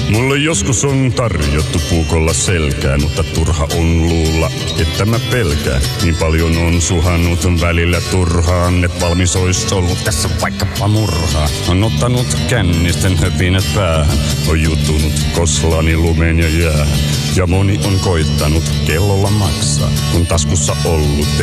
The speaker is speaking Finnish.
Mulle joskus on tarjottu puukolla selkää, mutta turha on luulla, että mä pelkään. Niin paljon on suhannut välillä turhaan, et valmis ois ollut tässä vaikkapa murhaa. On ottanut kännisten höpinät päähän, on jutunut koslani lumeen ja jäähän. Ja moni on koittanut kellolla maksaa, kun taskussa ollut